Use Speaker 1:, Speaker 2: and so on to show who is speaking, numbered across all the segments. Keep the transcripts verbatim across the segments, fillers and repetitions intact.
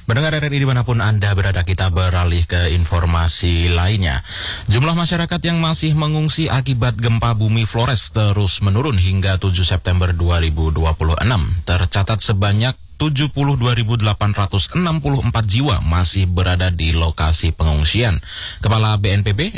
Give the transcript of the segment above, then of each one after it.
Speaker 1: Mendengar R R I dimanapun Anda berada, kita beralih ke informasi lainnya. Jumlah masyarakat yang masih mengungsi akibat gempa bumi Flores terus menurun hingga tujuh September dua ribu dua puluh enam. Tercatat sebanyak tujuh puluh dua ribu delapan ratus enam puluh empat jiwa masih berada di lokasi pengungsian. Kepala B N P B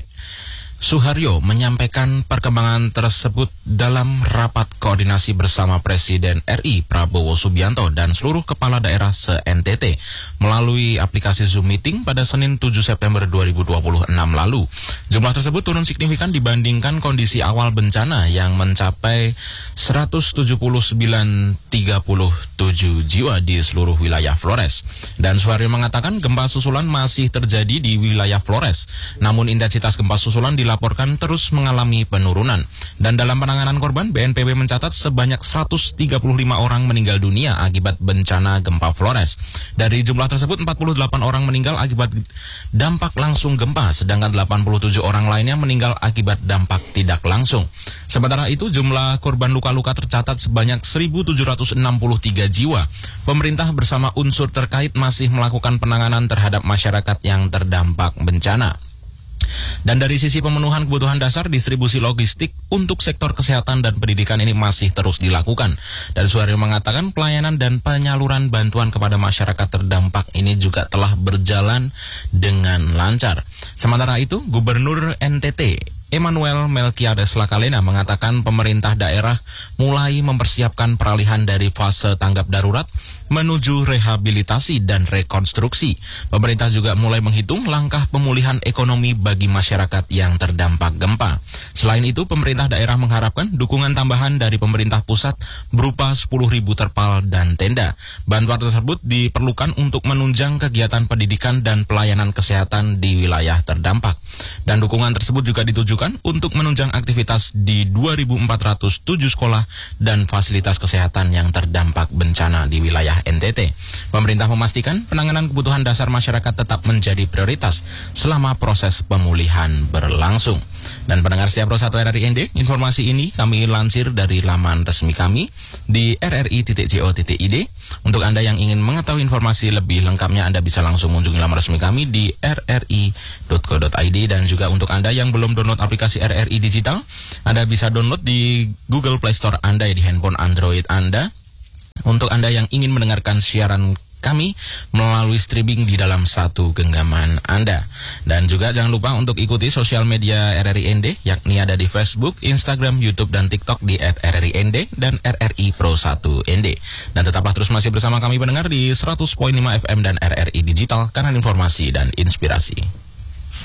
Speaker 1: Suharyo menyampaikan perkembangan tersebut dalam rapat koordinasi bersama Presiden R I Prabowo Subianto dan seluruh kepala daerah se-N T T melalui aplikasi Zoom Meeting pada Senin tujuh September dua ribu dua puluh enam lalu. Jumlah tersebut turun signifikan dibandingkan kondisi awal bencana yang mencapai seratus tujuh puluh sembilan ribu tiga puluh tujuh jiwa di seluruh wilayah Flores. Dan Suharyo mengatakan gempa susulan masih terjadi di wilayah Flores, namun intensitas gempa susulan dilaporkan terus mengalami penurunan. Dan dalam penanganan korban, B N P B mencatat sebanyak seratus tiga puluh lima orang meninggal dunia akibat bencana gempa Flores. Dari jumlah tersebut, empat puluh delapan orang meninggal akibat dampak langsung gempa, sedangkan delapan puluh tujuh orang lainnya meninggal akibat dampak tidak langsung. Sementara itu, jumlah korban luka-luka tercatat sebanyak seribu tujuh ratus enam puluh tiga jiwa. Pemerintah bersama unsur terkait masih melakukan penanganan terhadap masyarakat yang terdampak bencana. Dan dari sisi pemenuhan kebutuhan dasar, distribusi logistik untuk sektor kesehatan dan pendidikan ini masih terus dilakukan. Dan Suharyo mengatakan pelayanan dan penyaluran bantuan kepada masyarakat terdampak ini juga telah berjalan dengan lancar. Sementara itu, Gubernur N T T Emmanuel Melkiades Lakalena mengatakan pemerintah daerah mulai mempersiapkan peralihan dari fase tanggap darurat menuju rehabilitasi dan rekonstruksi. Pemerintah juga mulai menghitung langkah pemulihan ekonomi bagi masyarakat yang terdampak gempa. Selain itu, pemerintah daerah mengharapkan dukungan tambahan dari pemerintah pusat berupa sepuluh ribu terpal dan tenda. Bantuan tersebut diperlukan untuk menunjang kegiatan pendidikan dan pelayanan kesehatan di wilayah terdampak. Dan dukungan tersebut juga ditujukan untuk menunjang aktivitas di dua ribu empat ratus tujuh sekolah dan fasilitas kesehatan yang terdampak bencana di wilayah N T T. Pemerintah memastikan penanganan kebutuhan dasar masyarakat tetap menjadi prioritas selama proses pemulihan berlangsung. Dan pendengar setia Pro satu R R I N D, informasi ini kami lansir dari laman resmi kami di r r i titik co titik i d. Untuk Anda yang ingin mengetahui informasi lebih lengkapnya, Anda bisa langsung mengunjungi laman resmi kami di r r i titik co titik i d. Dan juga untuk Anda yang belum download aplikasi R R I Digital, Anda bisa download di Google Play Store Anda di handphone Android Anda. Untuk Anda yang ingin mendengarkan siaran kami melalui streaming di dalam satu genggaman Anda. Dan juga jangan lupa untuk ikuti sosial media R R I N D, yakni ada di Facebook, Instagram, YouTube, dan TikTok di et r r i n d dan R R I Pro satu N D. Dan tetaplah terus masih bersama kami pendengar di seratus koma lima F M dan R R I Digital, karena informasi dan inspirasi.